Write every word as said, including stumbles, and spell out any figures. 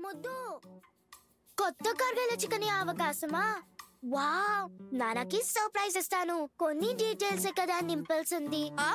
ముద్దు కొత్త కూరగాయల చికెన్ అవకాశమా? వావ్, నాన్నకి సర్ప్రైజ్ ఇస్తాను. కొన్ని డీటెయిల్స్ కదా నింపాల్సింది.